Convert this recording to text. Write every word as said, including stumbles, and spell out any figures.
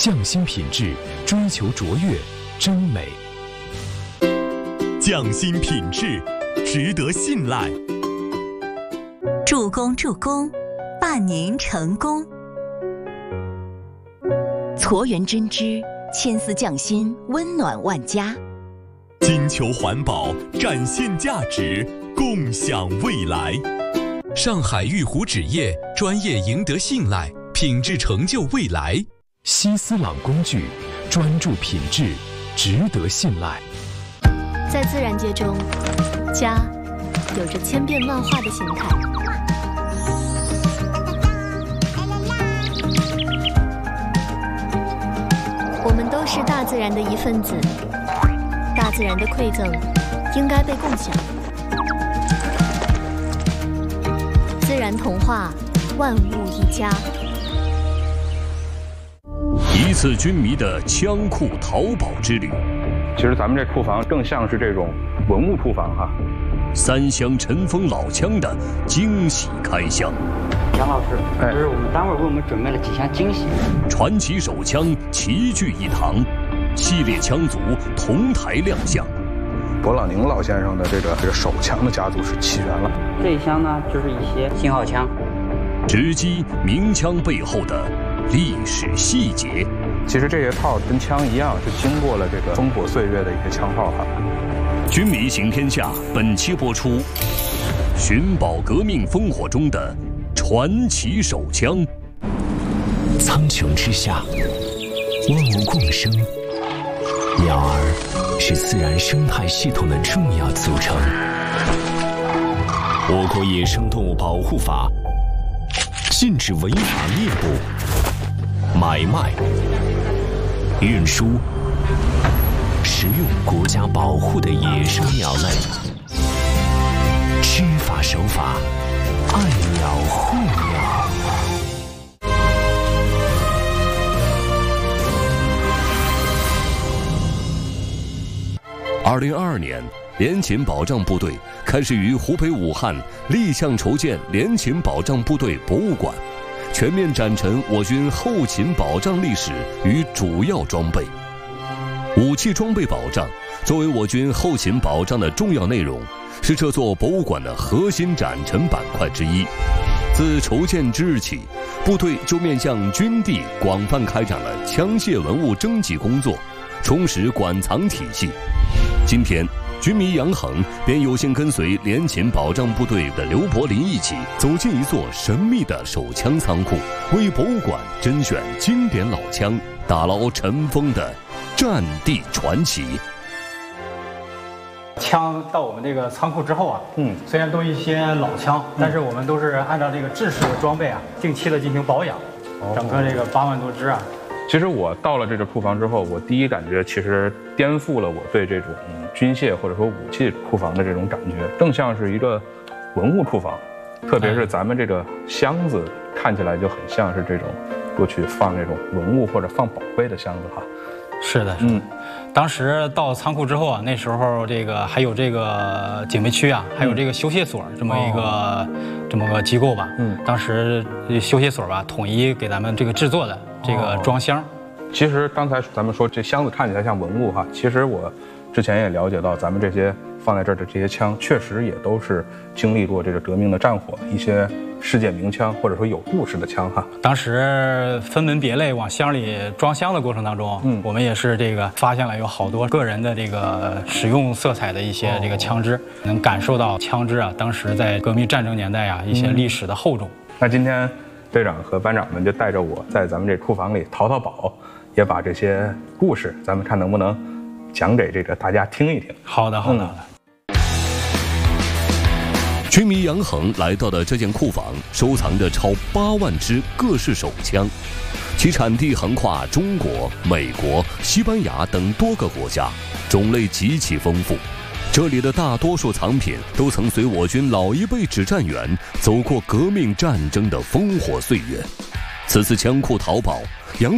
匠心品质，追求卓越，真美。 匠心品质，值得信赖。 助攻助攻，伴您成功。矬源针织，千丝匠心，温暖万家。 金球环保，展现价值，共享未来。上海玉湖纸业，专业赢得信赖，品质成就未来。 西斯朗工具，专注品质，值得信赖。 在自然界中，家有着千变万化的形态。我们都是大自然的一份子，大自然的馈赠应该被共享。自然童话，万物一家。 一次军迷的枪库淘宝之旅。 其实咱们这库房更像是这种文物库房哈。 三箱尘封老枪的惊喜开箱。 杨老师，这是我们单位为我们准备了几项惊喜。 传奇手枪齐聚一堂，系列枪组同台亮相。 勃朗宁老先生的这个这个手枪的家族是起源了。 这一箱呢，就是一些信号枪， 直击鸣枪背后的历史细节。 其实这些套跟枪一样，是经过了这个烽火岁月的一些枪号哈。 军迷行天下本期播出，寻宝革命烽火中的传奇手枪。 苍穹之下，万物共生，鸟儿是自然生态系统的重要组成。我国野生动物保护法禁止违法猎捕、买卖、运输、食用国家保护的野生鸟类。知法守法，爱鸟护鸟。 二零二二年，联勤保障部队开始于湖北武汉立项筹建联勤保障部队博物馆，全面展陈我军后勤保障历史与主要装备。武器装备保障作为我军后勤保障的重要内容，是这座博物馆的核心展陈板块之一。自筹建之日起，部队就面向军地广泛开展了枪械文物征集工作，充实馆藏体系。今天，军迷杨恒便有幸跟随联勤保障部队的刘柏林一起走进一座神秘的手枪仓库，为博物馆甄选经典老枪，打捞尘封的战地传奇。 枪到我们这个仓库之后啊，嗯，虽然都一些老枪，但是我们都是按照这个制式的装备啊，定期的进行保养。哦、整个这个八万多支啊。 其实我到了这个库房之后，我第一感觉其实颠覆了我对这种军械或者说武器库房的这种感觉，更像是一个文物库房。特别是咱们这个箱子看起来就很像是这种过去放这种文物或者放宝贝的箱子哈。 是的，是的。嗯，当时到仓库之后啊，那时候这个还有这个警备区啊，还有这个修械所这么一个、哦、这么个机构吧。嗯，当时修械所吧，统一给咱们这个制作的这个装箱。哦、 其实刚才咱们说这箱子看起来像文物哈，其实我之前也了解到，咱们这些放在这儿的这些枪，确实也都是经历过这个革命的战火，一些世界名枪或者说有故事的枪哈。 当时分门别类往箱里装箱的过程当中，嗯，我们也是这个发现了有好多个人的这个使用色彩的一些这个枪支，哦、能感受到枪支啊，当时在革命战争年代啊一些历史的厚重。 嗯、那今天队长和班长们就带着我在咱们这库房里淘淘宝，也把这些故事，咱们看能不能讲给这个大家听一听。 好的，好的，好的。嗯、 军迷杨恒来到的这间库房，收藏着超八万支各式手枪，其产地横跨中国、美国、西班牙等多个国家，种类极其丰富。这里的大多数藏品都曾随我军老一辈指战员走过革命战争的烽火岁月。此次枪库淘宝，杨